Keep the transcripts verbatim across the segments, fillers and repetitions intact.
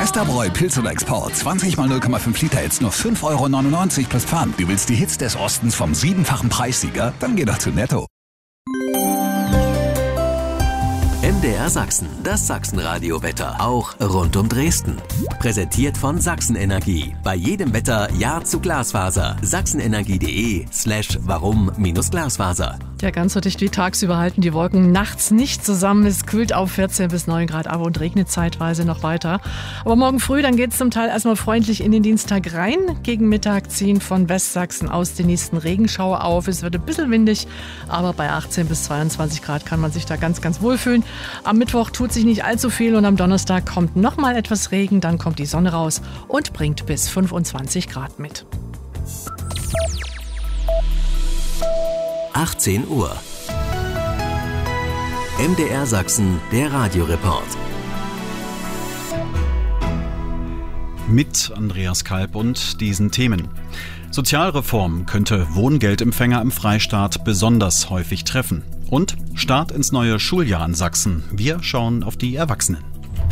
Westerbräu Pilz oder Export. zwanzig mal null Komma fünf Liter jetzt nur fünf Euro neunundneunzig plus Pfand. Du willst die Hits des Ostens vom siebenfachen Preissieger? Dann geh doch zu Netto. M D R Sachsen, das Sachsenradio-Wetter, auch rund um Dresden. Präsentiert von Sachsenenergie. Bei jedem Wetter Ja zu Glasfaser. sachsenenergie.de slash warum minus Glasfaser. Ja, ganz so dicht wie tagsüber halten die Wolken nachts nicht zusammen. Es kühlt auf vierzehn bis neun Grad ab und regnet zeitweise noch weiter. Aber morgen früh, dann geht es zum Teil erstmal freundlich in den Dienstag rein. Gegen Mittag ziehen von Westsachsen aus die nächsten Regenschauer auf. Es wird ein bisschen windig, aber bei achtzehn bis zweiundzwanzig Grad kann man sich da ganz, ganz wohl fühlen. Am Mittwoch tut sich nicht allzu viel und am Donnerstag kommt noch mal etwas Regen. Dann kommt die Sonne raus und bringt bis fünfundzwanzig Grad mit. achtzehn Uhr. M D R Sachsen, der Radioreport. Mit Andreas Kalb und diesen Themen. Sozialreform könnte Wohngeldempfänger im Freistaat besonders häufig treffen. Und Start ins neue Schuljahr in Sachsen. Wir schauen auf die Erwachsenen.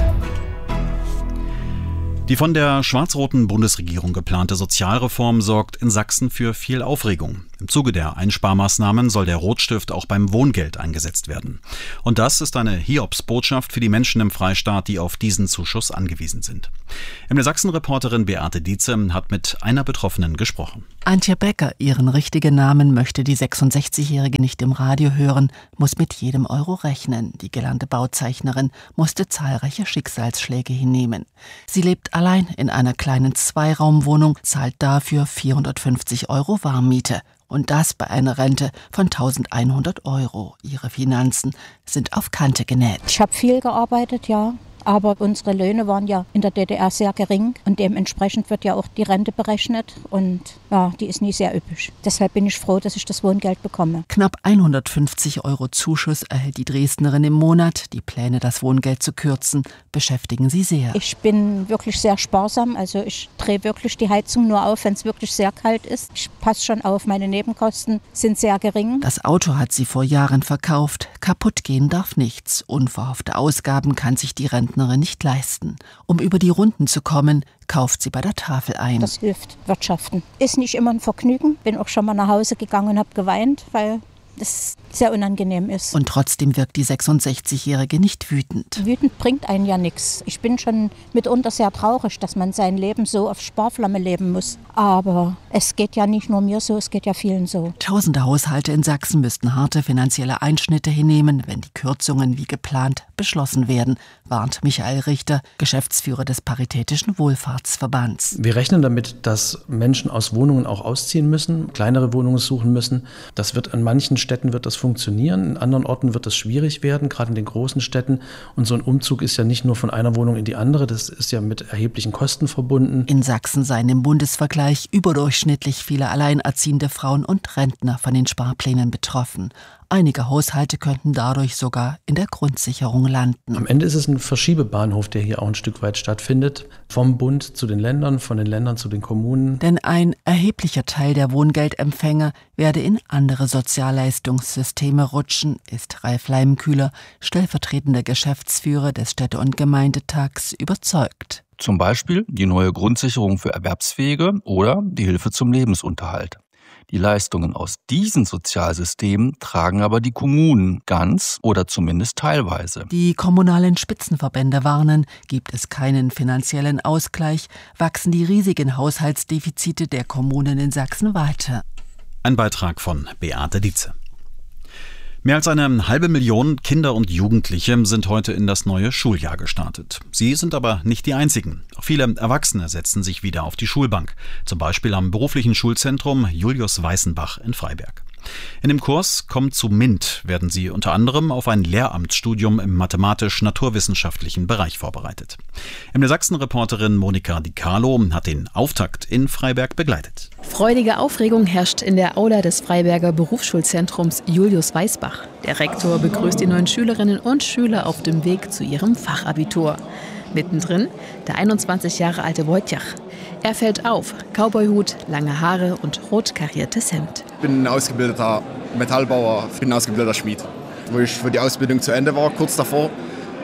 Die von der schwarz-roten Bundesregierung geplante Sozialreform sorgt in Sachsen für viel Aufregung. Im Zuge der Einsparmaßnahmen soll der Rotstift auch beim Wohngeld eingesetzt werden. Und das ist eine Hiobsbotschaft für die Menschen im Freistaat, die auf diesen Zuschuss angewiesen sind. M D R Sachsen-Reporterin Beate Dietze hat mit einer Betroffenen gesprochen. Antje Becker, ihren richtigen Namen möchte die sechsundsechzigjährige nicht im Radio hören, muss mit jedem Euro rechnen. Die gelernte Bauzeichnerin musste zahlreiche Schicksalsschläge hinnehmen. Sie lebt allein in einer kleinen Zweiraumwohnung, zahlt dafür vierhundertfünfzig Euro Warmmiete. Und das bei einer Rente von eintausendeinhundert Euro. Ihre Finanzen sind auf Kante genäht. Ich habe viel gearbeitet, ja. Aber unsere Löhne waren ja in der D D R sehr gering und dementsprechend wird ja auch die Rente berechnet und ja, die ist nie sehr üppig. Deshalb bin ich froh, dass ich das Wohngeld bekomme. Knapp hundertfünfzig Euro Zuschuss erhält die Dresdnerin im Monat. Die Pläne, das Wohngeld zu kürzen, beschäftigen sie sehr. Ich bin wirklich sehr sparsam, also ich drehe wirklich die Heizung nur auf, wenn es wirklich sehr kalt ist. Ich passe schon auf, meine Nebenkosten sind sehr gering. Das Auto hat sie vor Jahren verkauft. Kaputt gehen darf nichts. Unverhoffte Ausgaben kann sich die Rente nicht leisten. Um über die Runden zu kommen, kauft sie bei der Tafel ein. Das hilft Wirtschaften. Ist nicht immer ein Vergnügen. Bin auch schon mal nach Hause gegangen und habe geweint, weil das sehr unangenehm ist. Und trotzdem wirkt die sechsundsechzigjährige nicht wütend. Wütend bringt einen ja nichts. Ich bin schon mitunter sehr traurig, dass man sein Leben so auf Sparflamme leben muss. Aber es geht ja nicht nur mir so, es geht ja vielen so. Tausende Haushalte in Sachsen müssten harte finanzielle Einschnitte hinnehmen, wenn die Kürzungen wie geplant beschlossen werden, warnt Michael Richter, Geschäftsführer des Paritätischen Wohlfahrtsverbands. Wir rechnen damit, dass Menschen aus Wohnungen auch ausziehen müssen, kleinere Wohnungen suchen müssen. Das wird an manchen Städten wird das funktionieren, in anderen Orten wird es schwierig werden, gerade in den großen Städten. Und so ein Umzug ist ja nicht nur von einer Wohnung in die andere, das ist ja mit erheblichen Kosten verbunden. In Sachsen seien im Bundesvergleich überdurchschnittlich viele alleinerziehende Frauen und Rentner von den Sparplänen betroffen. Einige Haushalte könnten dadurch sogar in der Grundsicherung landen. Am Ende ist es ein Verschiebebahnhof, der hier auch ein Stück weit stattfindet. Vom Bund zu den Ländern, von den Ländern zu den Kommunen. Denn ein erheblicher Teil der Wohngeldempfänger werde in andere Sozialleistungssysteme rutschen, ist Ralf Leimkühler, stellvertretender Geschäftsführer des Städte- und Gemeindetags, überzeugt. Zum Beispiel die neue Grundsicherung für Erwerbsfähige oder die Hilfe zum Lebensunterhalt. Die Leistungen aus diesen Sozialsystemen tragen aber die Kommunen ganz oder zumindest teilweise. Die kommunalen Spitzenverbände warnen, gibt es keinen finanziellen Ausgleich, wachsen die riesigen Haushaltsdefizite der Kommunen in Sachsen weiter. Ein Beitrag von Beate Dietze. Mehr als eine halbe Million Kinder und Jugendliche sind heute in das neue Schuljahr gestartet. Sie sind aber nicht die einzigen. Auch viele Erwachsene setzen sich wieder auf die Schulbank. Zum Beispiel am beruflichen Schulzentrum Julius Weißenbach in Freiberg. In dem Kurs Komm zu MINT werden sie unter anderem auf ein Lehramtsstudium im mathematisch-naturwissenschaftlichen Bereich vorbereitet. M D R Sachsen-Reporterin Monika Di Carlo hat den Auftakt in Freiberg begleitet. Freudige Aufregung herrscht in der Aula des Freiberger Berufsschulzentrums Julius Weißbach. Der Rektor begrüßt die neuen Schülerinnen und Schüler auf dem Weg zu ihrem Fachabitur. Mittendrin der einundzwanzig Jahre alte Wojciech. Er fällt auf, Cowboyhut, lange Haare und rot kariertes Hemd. Ich bin ein ausgebildeter Metallbauer, ich bin ein ausgebildeter Schmied. Wo ich für die Ausbildung zu Ende war, kurz davor,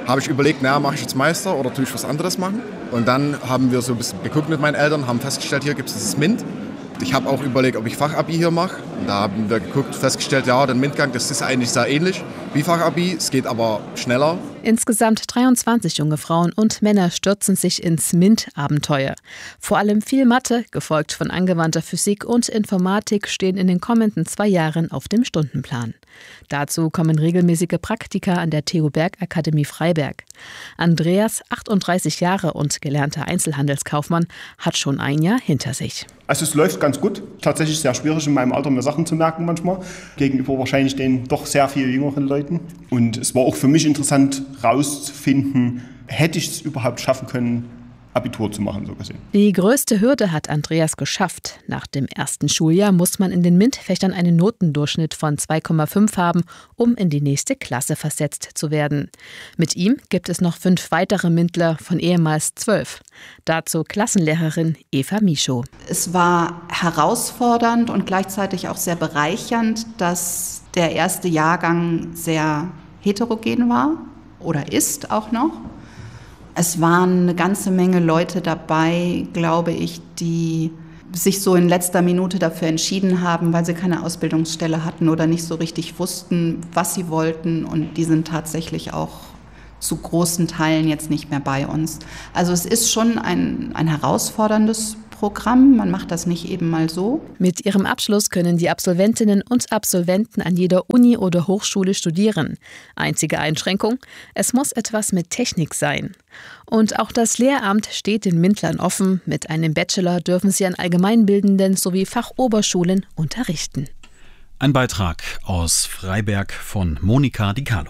habe ich überlegt, naja, mache ich jetzt Meister oder tue ich was anderes machen? Und dann haben wir so ein bisschen geguckt mit meinen Eltern, haben festgestellt, hier gibt es das MINT. Ich habe auch überlegt, ob ich Fachabi hier mache. Da haben wir geguckt, festgestellt, ja, der MINT-Gang, das ist eigentlich sehr ähnlich wie Fachabi. Es geht aber schneller. Insgesamt dreiundzwanzig junge Frauen und Männer stürzen sich ins MINT-Abenteuer. Vor allem viel Mathe, gefolgt von angewandter Physik und Informatik, stehen in den kommenden zwei Jahren auf dem Stundenplan. Dazu kommen regelmäßige Praktika an der Theo Berg Akademie Freiberg. Andreas, achtunddreißig Jahre und gelernter Einzelhandelskaufmann, hat schon ein Jahr hinter sich. Also es läuft ganz gut. Tatsächlich sehr schwierig in meinem Alter mir Sachen zu merken manchmal. Gegenüber wahrscheinlich den doch sehr viel jüngeren Leuten. Und es war auch für mich interessant rauszufinden, hätte ich es überhaupt schaffen können, Abitur zu machen, so gesehen. Die größte Hürde hat Andreas geschafft. Nach dem ersten Schuljahr muss man in den MINT-Fächern einen Notendurchschnitt von zwei Komma fünf haben, um in die nächste Klasse versetzt zu werden. Mit ihm gibt es noch fünf weitere MINTler von ehemals zwölf. Dazu Klassenlehrerin Eva Michow. Es war herausfordernd und gleichzeitig auch sehr bereichernd, dass der erste Jahrgang sehr heterogen war oder ist auch noch. Es waren eine ganze Menge Leute dabei, glaube ich, die sich so in letzter Minute dafür entschieden haben, weil sie keine Ausbildungsstelle hatten oder nicht so richtig wussten, was sie wollten. Und die sind tatsächlich auch zu großen Teilen jetzt nicht mehr bei uns. Also es ist schon ein, ein herausforderndes Programm. Man macht das nicht eben mal so. Mit ihrem Abschluss können die Absolventinnen und Absolventen an jeder Uni oder Hochschule studieren. Einzige Einschränkung: Es muss etwas mit Technik sein. Und auch das Lehramt steht den MINTlern offen. Mit einem Bachelor dürfen sie an allgemeinbildenden sowie Fachoberschulen unterrichten. Ein Beitrag aus Freiberg von Monika Di Carlo.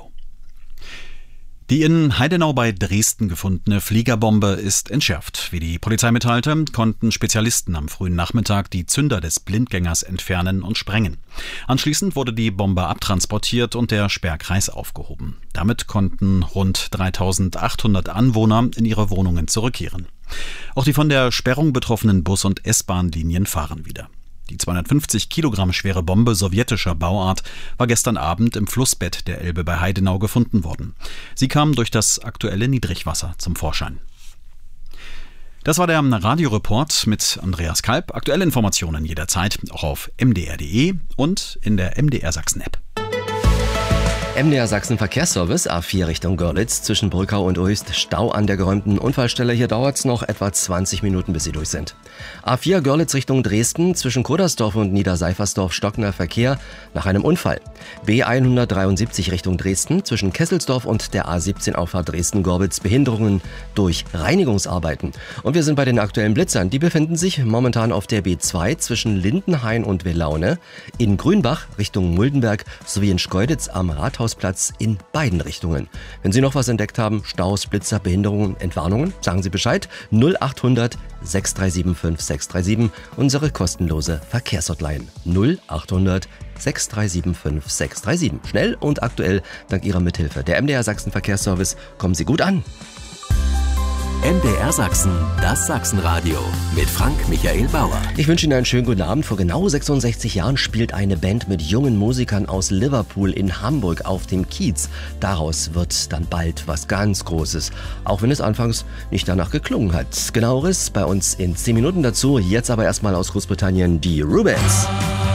Die in Heidenau bei Dresden gefundene Fliegerbombe ist entschärft. Wie die Polizei mitteilte, konnten Spezialisten am frühen Nachmittag die Zünder des Blindgängers entfernen und sprengen. Anschließend wurde die Bombe abtransportiert und der Sperrkreis aufgehoben. Damit konnten rund dreitausendachthundert Anwohner in ihre Wohnungen zurückkehren. Auch die von der Sperrung betroffenen Bus- und S-Bahn-Linien fahren wieder. Die zweihundertfünfzig Kilogramm schwere Bombe sowjetischer Bauart war gestern Abend im Flussbett der Elbe bei Heidenau gefunden worden. Sie kam durch das aktuelle Niedrigwasser zum Vorschein. Das war der Radioreport mit Andreas Kalb. Aktuelle Informationen jederzeit auch auf m d r punkt d e und in der M D R Sachsen App. M D R Sachsen Verkehrsservice, A vier Richtung Görlitz, zwischen Brückau und Uist, Stau an der geräumten Unfallstelle. Hier dauert es noch etwa zwanzig Minuten, bis Sie durch sind. A vier Görlitz Richtung Dresden, zwischen Kodersdorf und Niederseifersdorf stockender Verkehr nach einem Unfall. B hundertdreiundsiebzig Richtung Dresden, zwischen Kesselsdorf und der A siebzehn Auffahrt Dresden-Gorbitz, Behinderungen durch Reinigungsarbeiten. Und wir sind bei den aktuellen Blitzern. Die befinden sich momentan auf der B zwei zwischen Lindenhain und Willaune, in Grünbach Richtung Muldenberg sowie in Schkeuditz am Rathausplatz in beiden Richtungen. Wenn Sie noch was entdeckt haben, Staus, Blitzer, Behinderungen, Entwarnungen, sagen Sie Bescheid. null achthundert sechs drei sieben fünf sechs drei sieben, unsere kostenlose Verkehrshotline. null achthundert sechs drei sieben fünf sechs drei sieben. Schnell und aktuell dank Ihrer Mithilfe. Der M D R Sachsen Verkehrsservice. Kommen Sie gut an. M D R Sachsen, das Sachsenradio mit Frank Michael Bauer. Ich wünsche Ihnen einen schönen guten Abend. Vor genau sechsundsechzig Jahren spielt eine Band mit jungen Musikern aus Liverpool in Hamburg auf dem Kiez. Daraus wird dann bald was ganz Großes, auch wenn es anfangs nicht danach geklungen hat. Genaueres bei uns in zehn Minuten dazu. Jetzt aber erstmal aus Großbritannien die Rubens.